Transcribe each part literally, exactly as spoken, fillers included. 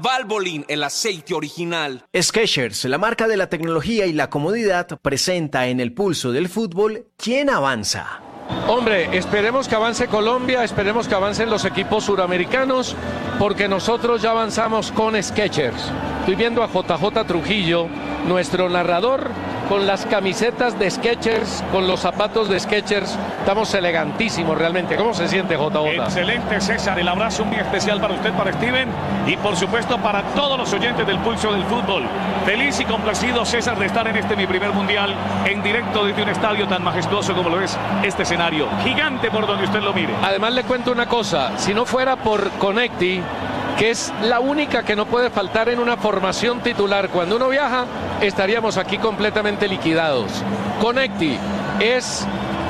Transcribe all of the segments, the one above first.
Valvoline, el aceite original. Skechers, la marca de la tecnología y la comodidad, presenta en el pulso del fútbol ¿Quién avanza? Hombre, esperemos que avance Colombia, esperemos que avancen los equipos suramericanos, porque nosotros ya avanzamos con Skechers. Estoy viendo a J J Trujillo, nuestro narrador, con las camisetas de Skechers, con los zapatos de Skechers. Estamos elegantísimos realmente. ¿Cómo se siente, J J? Excelente, César. El abrazo muy especial para usted, para Steven y por supuesto para todos los oyentes del Pulso del Fútbol. Feliz y complacido, César, de estar en este mi primer mundial en directo desde un estadio tan majestuoso como lo es este escenario. Gigante por donde usted lo mire. Además le cuento una cosa, si no fuera por Connecti, que es la única que no puede faltar en una formación titular cuando uno viaja, estaríamos aquí completamente liquidados. Connecti es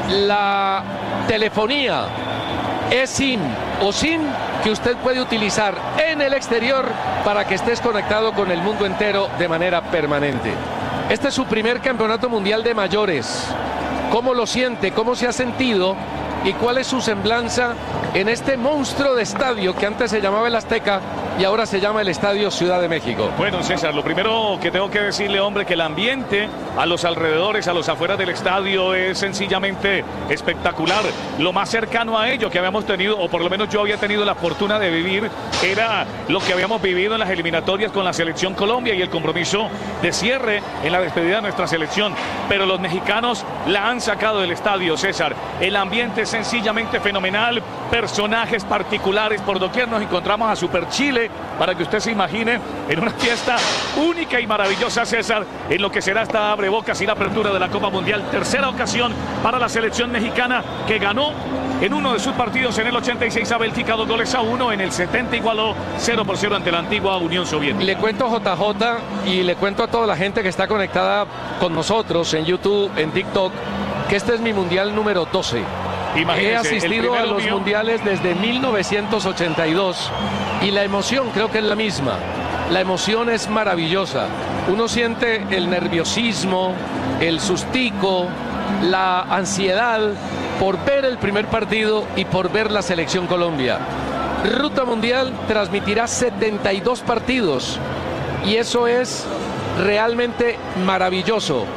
la telefonía eSIM o SIM que usted puede utilizar en el exterior para que estés conectado con el mundo entero de manera permanente. Este es su primer campeonato mundial de mayores. ¿Cómo lo siente? ¿Cómo se ha sentido? ¿Y cuál es su semblanza en este monstruo de estadio que antes se llamaba el Azteca y ahora se llama el Estadio Ciudad de México? Bueno, César, lo primero que tengo que decirle, hombre, que el ambiente a los alrededores, a los afueras del estadio es sencillamente espectacular. Lo más cercano a ello que habíamos tenido, o por lo menos yo había tenido la fortuna de vivir, era lo que habíamos vivido en las eliminatorias con la selección Colombia y el compromiso de cierre en la despedida de nuestra selección. Pero los mexicanos la han sacado del estadio, César. El ambiente es sencillamente fenomenal, personajes particulares, por doquier nos encontramos a Super Chile, para que usted se imagine, en una fiesta única y maravillosa, César, en lo que será esta abrebocas y la apertura de la Copa Mundial. Tercera ocasión para la selección mexicana, que ganó en uno de sus partidos en el ochenta y seis a Bélgica, dos goles a uno, en el setenta igualó cero por cero ante la antigua Unión Soviética. Le cuento a J J y le cuento a toda la gente que está conectada con nosotros en YouTube, en TikTok, que este es mi mundial número doce. Imagínese, he asistido a los mío. mundiales desde mil novecientos ochenta y dos y la emoción creo que es la misma. La emoción es maravillosa. Uno siente el nerviosismo, el sustico, la ansiedad por ver el primer partido y por ver la selección Colombia. Ruta Mundial transmitirá setenta y dos partidos y eso es realmente maravilloso.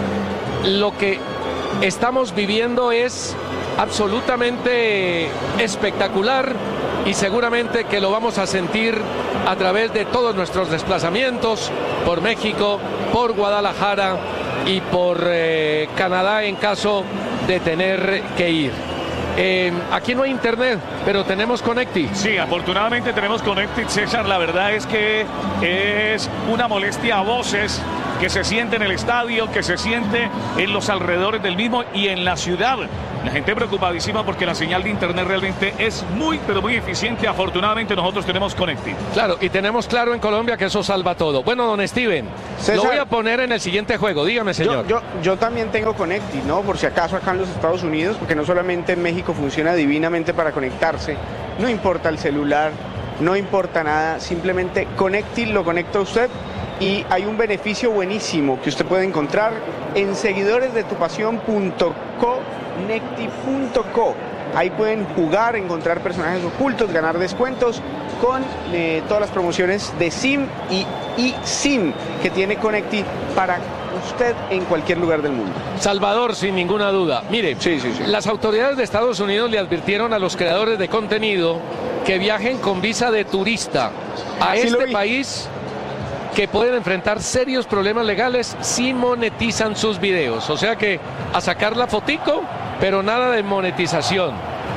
Lo que estamos viviendo es absolutamente espectacular y seguramente que lo vamos a sentir a través de todos nuestros desplazamientos por México, por Guadalajara y por eh, Canadá en caso de tener que ir. Eh, aquí no hay internet, pero tenemos Connecti. Sí, afortunadamente tenemos Connecti, César. La verdad es que es una molestia a voces que se siente en el estadio, que se siente en los alrededores del mismo y en la ciudad. La gente preocupadísima porque la señal de internet realmente es muy, pero muy eficiente. Afortunadamente nosotros tenemos Connecti. Claro, y tenemos claro en Colombia que eso salva todo. Bueno, don Steven, César, lo voy a poner en el siguiente juego. Dígame, señor. Yo, yo, yo también tengo Connecti, ¿no? Por si acaso acá en los Estados Unidos, porque no solamente en México funciona divinamente para conectarse. No importa el celular, no importa nada. Simplemente Connecti lo conecta a usted. Y hay un beneficio buenísimo que usted puede encontrar en seguidores de tu pasión punto co, Connecti punto co. Ahí pueden jugar, encontrar personajes ocultos, ganar descuentos con eh, todas las promociones de SIM y eSIM que tiene Connecti para usted en cualquier lugar del mundo. Salvador, sin ninguna duda. Mire, sí, sí, sí. Las autoridades de Estados Unidos le advirtieron a los creadores de contenido que viajen con visa de turista a Así este país, que pueden enfrentar serios problemas legales si monetizan sus videos. O sea que a sacar la fotico, pero nada de monetización.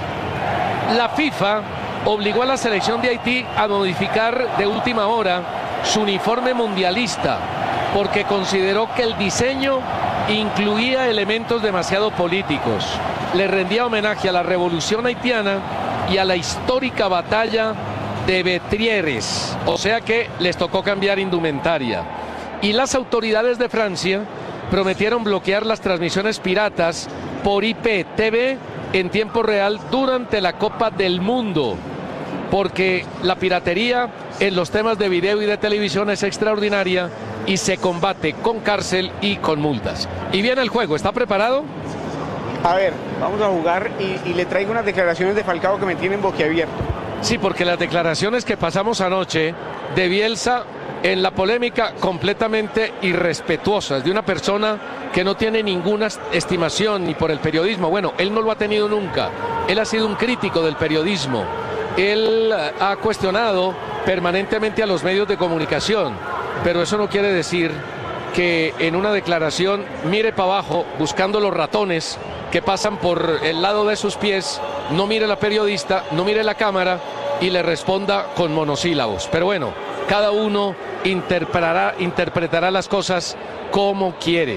La FIFA obligó a la selección de Haití a modificar de última hora su uniforme mundialista porque consideró que el diseño incluía elementos demasiado políticos. Le rendía homenaje a la revolución haitiana y a la histórica batalla de Betrieres, o sea que les tocó cambiar indumentaria. Y las autoridades de Francia prometieron bloquear las transmisiones piratas por I P T V en tiempo real durante la Copa del Mundo, porque la piratería en los temas de video y de televisión es extraordinaria y se combate con cárcel y con multas. Y viene el juego, ¿está preparado? A ver, vamos a jugar y, y le traigo unas declaraciones de Falcao que me tienen boquiabierto. Sí, porque las declaraciones que pasamos anoche de Bielsa en la polémica completamente irrespetuosas de una persona que no tiene ninguna estimación ni por el periodismo. Bueno, él no lo ha tenido nunca. Él ha sido un crítico del periodismo. Él ha cuestionado permanentemente a los medios de comunicación, pero eso no quiere decir que en una declaración mire para abajo buscando los ratones que pasan por el lado de sus pies, no mire la periodista, no mire la cámara y le responda con monosílabos. Pero bueno, cada uno interpretará, interpretará las cosas como quiere.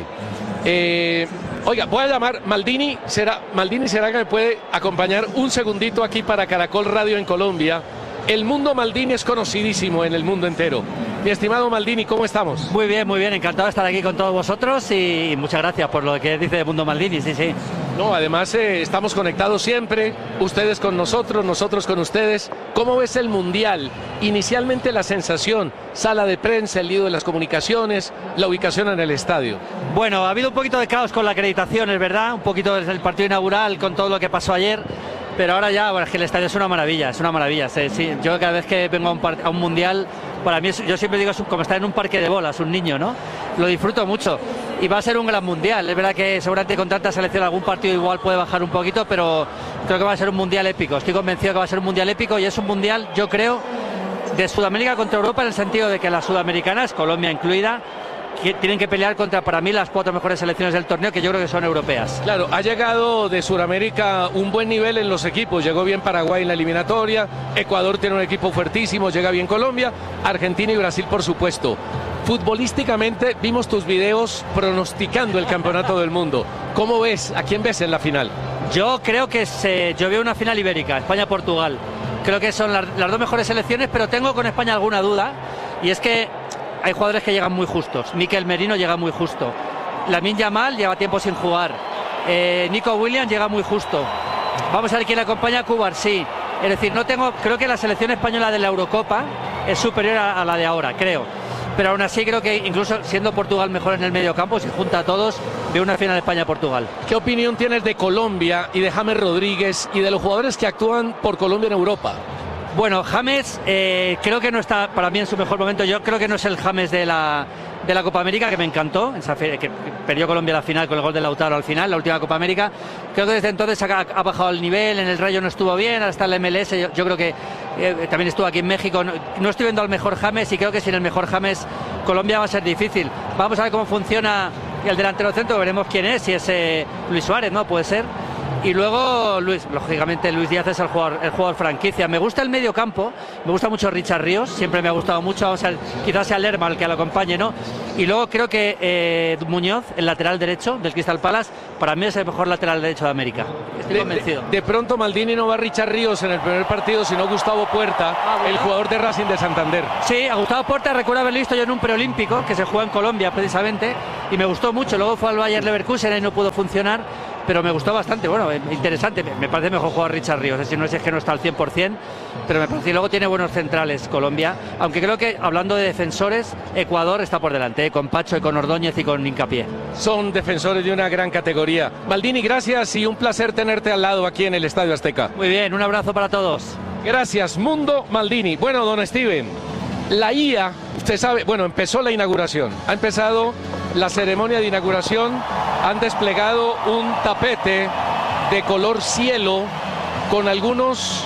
Eh, oiga, voy a llamar Maldini. ¿Será, Maldini, ¿será que me puede acompañar un segundito aquí para Caracol Radio en Colombia? El mundo Maldini es conocidísimo en el mundo entero. Mi estimado Maldini, ¿cómo estamos? Muy bien, muy bien, encantado de estar aquí con todos vosotros y muchas gracias por lo que dice el mundo Maldini, sí, sí. No, además eh, estamos conectados siempre, ustedes con nosotros, nosotros con ustedes. ¿Cómo ves el Mundial? Inicialmente la sensación, sala de prensa, el lío de las comunicaciones, la ubicación en el estadio. Bueno, ha habido un poquito de caos con la acreditación, es verdad, un poquito desde el partido inaugural con todo lo que pasó ayer. Pero ahora ya, bueno, es que el estadio es una maravilla, es una maravilla. Sí, sí. Yo cada vez que vengo a un, a un mundial, para mí, es, yo siempre digo, es como estar en un parque de bolas, un niño, ¿no? Lo disfruto mucho. Y va a ser un gran mundial. Es verdad que seguramente con tanta selección algún partido igual puede bajar un poquito, pero creo que va a ser un mundial épico. Estoy convencido que va a ser un mundial épico y es un mundial, yo creo, de Sudamérica contra Europa, en el sentido de que las sudamericanas, Colombia incluida, que tienen que pelear contra, para mí, las cuatro mejores selecciones del torneo, que yo creo que son europeas. Claro, ha llegado de Sudamérica un buen nivel en los equipos. Llegó bien Paraguay en la eliminatoria, Ecuador tiene un equipo fuertísimo, llega bien Colombia, Argentina y Brasil, por supuesto. Futbolísticamente vimos tus videos pronosticando el campeonato del mundo. ¿Cómo ves? ¿A quién ves en la final? Yo creo que se, yo veo una final ibérica, España-Portugal. Creo que son las, las dos mejores selecciones, pero tengo con España alguna duda, y es que hay jugadores que llegan muy justos. Mikel Merino llega muy justo. Lamine Yamal lleva tiempo sin jugar. Eh, Nico Williams llega muy justo. Vamos a ver quién le acompaña. Cubarsí. Es decir, no tengo. Creo que la selección española de la Eurocopa es superior a, a la de ahora, creo. Pero aún así creo que incluso siendo Portugal mejor en el medio campo, si junta a todos, veo una final España-Portugal. ¿Qué opinión tienes de Colombia y de James Rodríguez y de los jugadores que actúan por Colombia en Europa? Bueno, James eh, creo que no está para mí en su mejor momento. Yo creo que no es el James de la, de la Copa América, que me encantó, esa fe, que perdió Colombia la final con el gol de Lautaro al final, la última Copa América. Creo que desde entonces ha, ha bajado el nivel, en el Rayo no estuvo bien, hasta el M L S yo, yo creo que eh, también estuvo aquí en México. No, no estoy viendo al mejor James y creo que sin el mejor James Colombia va a ser difícil. Vamos a ver cómo funciona el delantero centro, veremos quién es, si es eh, Luis Suárez, ¿no? Puede ser. Y luego, Luis, lógicamente, Luis Díaz es el jugador, el jugador franquicia. Me gusta el medio campo, me gusta mucho Richard Ríos, siempre me ha gustado mucho, o sea, quizás sea Lerma el que lo acompañe, ¿no? Y luego creo que eh, Muñoz, el lateral derecho del Crystal Palace, para mí es el mejor lateral derecho de América. Estoy de, convencido. De, de pronto Maldini no va a Richard Ríos en el primer partido, sino Gustavo Puerta, ah, bueno. el jugador de Racing de Santander. Sí, a Gustavo Puerta recuerdo haberlo visto yo en un preolímpico que se juega en Colombia precisamente, y me gustó mucho. Luego fue al Bayer Leverkusen y no pudo funcionar, pero me gustó bastante. Bueno, interesante, me parece mejor jugar Richard Ríos, es decir, no es que no está al cien por cien, pero me parece. Y luego tiene buenos centrales Colombia, aunque creo que, hablando de defensores, Ecuador está por delante, ¿eh? Con Pacho y con Ordóñez y con Hincapié. Son defensores de una gran categoría. Maldini, gracias y un placer tenerte al lado aquí en el Estadio Azteca. Muy bien, un abrazo para todos. Gracias, Mundo Maldini. Bueno, don Steven, la I A, usted sabe, bueno, empezó la inauguración, ha empezado la ceremonia de inauguración, han desplegado un tapete de color cielo con algunos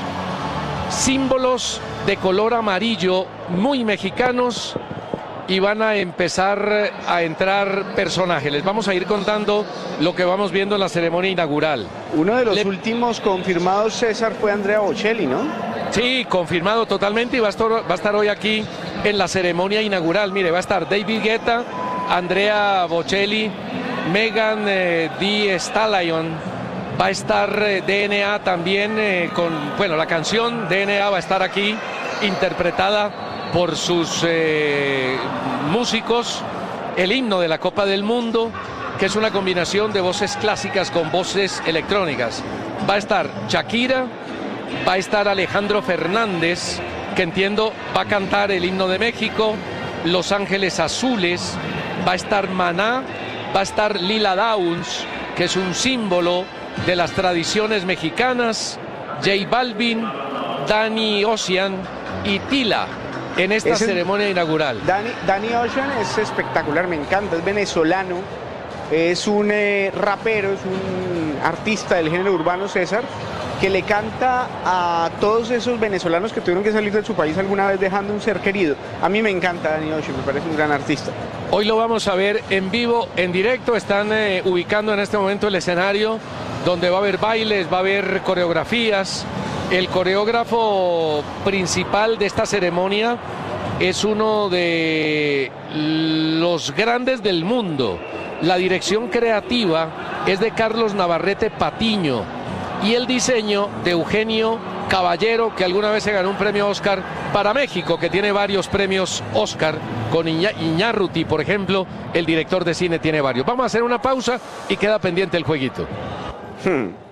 símbolos de color amarillo muy mexicanos, y van a empezar a entrar personajes. Les vamos a ir contando lo que vamos viendo en la ceremonia inaugural. Uno de los Le... últimos confirmados, César, fue Andrea Bocelli, ¿no? Sí, confirmado totalmente, y va a estar, va a estar hoy aquí en la ceremonia inaugural. Mire, va a estar David Guetta, Andrea Bocelli, Megan eh, Thee Stallion, va a estar eh, D N A también eh, con, bueno, la canción D N A va a estar aquí interpretada por sus eh, músicos, el himno de la Copa del Mundo, que es una combinación de voces clásicas con voces electrónicas. Va a estar Shakira, va a estar Alejandro Fernández, que entiendo va a cantar el himno de México, Los Ángeles Azules, va a estar Maná, va a estar Lila Downs, que es un símbolo de las tradiciones mexicanas, J Balvin, Danny Ocean y Tila en esta Ese- ceremonia inaugural. Danny, Danny Ocean es espectacular, me encanta, es venezolano, es un eh, rapero, es un artista del género urbano, César, que le canta a todos esos venezolanos que tuvieron que salir de su país alguna vez dejando un ser querido. A mí me encanta Danny Ocean, me parece un gran artista. Hoy lo vamos a ver en vivo, en directo. Están eh, ubicando en este momento el escenario donde va a haber bailes, va a haber coreografías. El coreógrafo principal de esta ceremonia es uno de los grandes del mundo. La dirección creativa es de Carlos Navarrete Patiño y el diseño de Eugenio Caballero, que alguna vez se ganó un premio Oscar para México, que tiene varios premios Oscar, con Iña- Iñárritu, por ejemplo, el director de cine tiene varios. Vamos a hacer una pausa y queda pendiente el jueguito. Hmm.